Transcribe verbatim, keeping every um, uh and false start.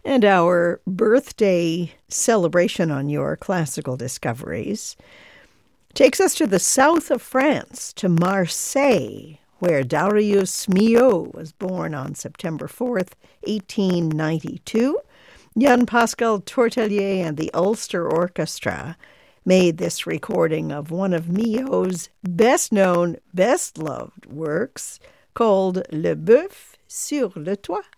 And our birthday celebration on your classical discoveries takes us to the south of France, to Marseille, where Darius Milhaud was born on September fourth, eighteen ninety-two. Jan Pascal Tortelier and the Ulster Orchestra made this recording of one of Milhaud's best-known, best-loved works called Le Bœuf sur le Toit.